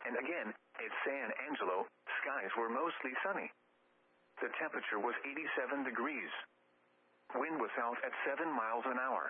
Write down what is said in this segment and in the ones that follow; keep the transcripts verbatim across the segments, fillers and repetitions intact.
And again, at San Angelo, skies were mostly sunny. The temperature was eighty-seven degrees. Wind was south at seven miles an hour.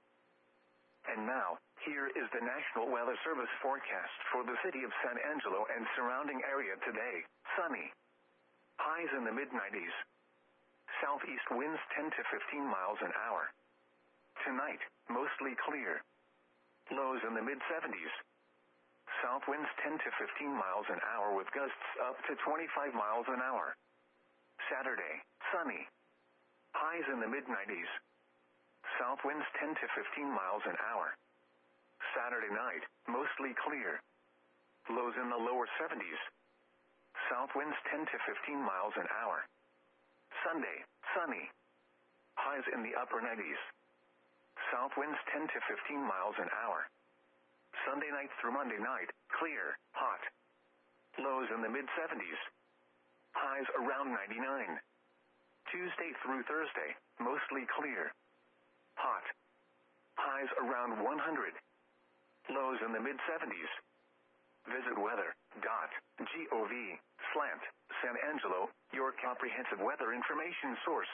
And now, here is the National Weather Service forecast for the city of San Angelo and surrounding area today. Sunny. Highs in the mid nineties. Southeast winds ten to fifteen miles an hour. Tonight, mostly clear. Lows in the mid seventies. South winds ten to fifteen miles an hour with gusts up to twenty-five miles an hour. Saturday, sunny. Highs in the mid nineties. South winds ten to fifteen miles an hour. Saturday night, mostly clear. Lows in the lower seventies. South winds ten to fifteen miles an hour. Sunday, sunny. Highs in the upper nineties. South winds ten to fifteen miles an hour. Sunday night through Monday night, clear, hot. Lows in the mid seventies. Highs around ninety-nine. Tuesday through Thursday, mostly clear. Hot. Highs around one hundred. Lows in the mid seventies. Visit weather dot gov slant San Angelo, your comprehensive weather information source.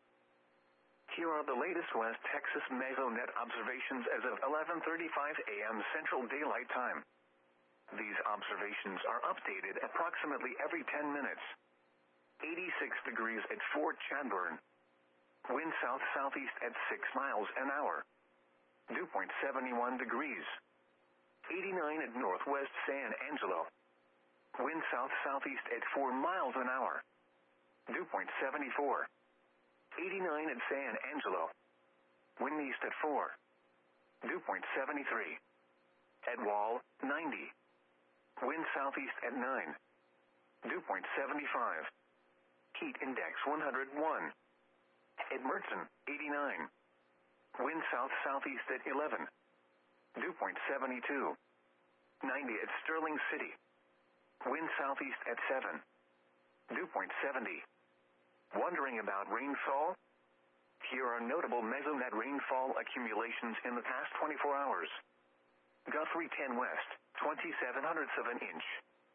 Here are the latest West Texas Mesonet observations as of eleven thirty-five a m Central Daylight Time. These observations are updated approximately every ten minutes. eighty-six degrees at Fort Chadbourne. Wind south-southeast at six miles an hour. Dew point seventy-one degrees. eighty-nine at Northwest San Angelo. Wind south-southeast at four miles an hour. Dew point seventy-four. eighty-nine at San Angelo. Wind east at four. Dew point seventy-three. At Wall, ninety. Wind southeast at nine. Dew point seventy-five. Heat index one hundred one. At Merton, eighty-nine. Wind south-southeast at eleven. Dew point seventy-two. ninety at Sterling City. Wind southeast at seven. Dew point seventy. Wondering about rainfall? Here are notable Mesonet rainfall accumulations in the past twenty-four hours. Guthrie ten west, twenty-seven hundredths of an inch.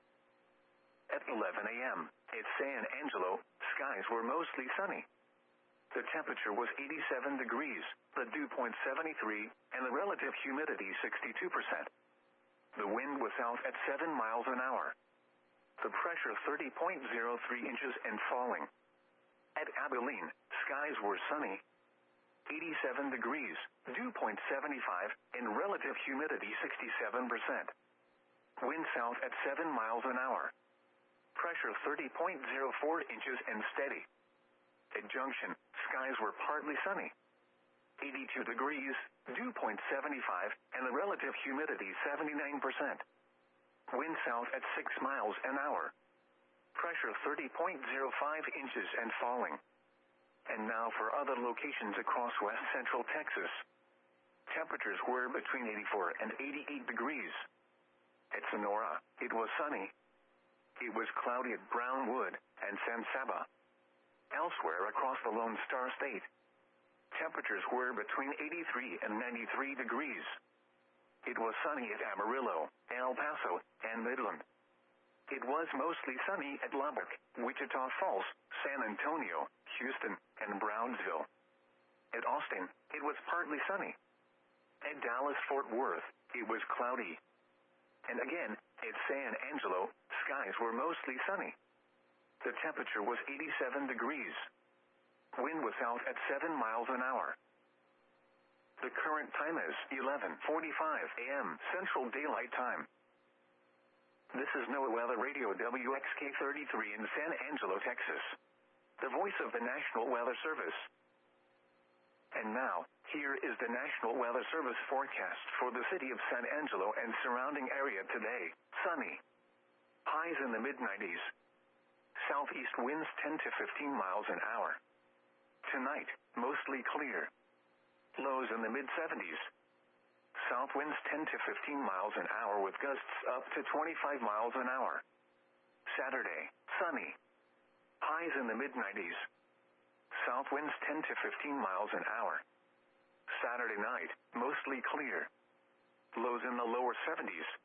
At eleven a m, at San Angelo, skies were mostly sunny. The temperature was eighty-seven degrees, the dew point seventy-three, and the relative humidity sixty-two percent. The wind was south at seven miles an hour. The pressure thirty point zero three inches and falling. At Abilene, skies were sunny. eighty-seven degrees, dew point seventy-five, and relative humidity sixty-seven percent. Wind south at seven miles an hour. Pressure thirty point zero four inches and steady. At Junction, skies were partly sunny. eighty-two degrees, dew point seventy-five, and the relative humidity seventy-nine percent. Wind south at six miles an hour. Pressure thirty point zero five inches and falling. And now for other locations across west central Texas. Temperatures were between eighty-four and eighty-eight degrees. At Sonora, it was sunny. It was cloudy at Brownwood and San Saba. Elsewhere across the Lone Star State, temperatures were between eighty-three and ninety-three degrees. It was sunny at Amarillo, El Paso, and Midland. It was mostly sunny at Lubbock, Wichita Falls, San Antonio, Houston, and Brownsville. At Austin, it was partly sunny. At Dallas-Fort Worth, it was cloudy. And again, at San Angelo, skies were mostly sunny. The temperature was eighty-seven degrees. Wind was south at seven miles an hour. The current time is eleven forty-five a m Central Daylight Time. This is NOAA Weather Radio W X K thirty-three in San Angelo, Texas. The voice of the National Weather Service. And now, here is the National Weather Service forecast for the city of San Angelo and surrounding area today. Sunny. Highs in the mid nineties. Southeast winds ten to fifteen miles an hour. Tonight, mostly clear. Lows in the mid seventies. South winds ten to fifteen miles an hour with gusts up to twenty-five miles an hour. Saturday, sunny. Highs in the mid nineties. South winds ten to fifteen miles an hour. Saturday night, mostly clear. Lows in the lower seventies.